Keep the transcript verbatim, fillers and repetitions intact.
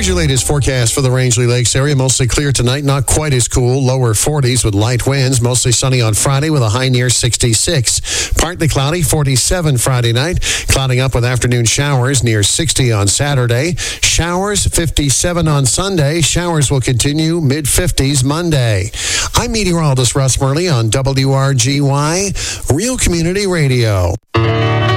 Here's your latest forecast for the Rangeley Lakes area. Mostly clear tonight, not quite as cool. Lower forties with light winds. Mostly sunny on Friday with a high near sixty-six. Partly cloudy, forty-seven Friday night. Clouding up with afternoon showers near sixty on Saturday. Showers, fifty-seven on Sunday. Showers will continue mid-fifties Monday. I'm meteorologist Russ Murley on W R G Y, Real Community Radio.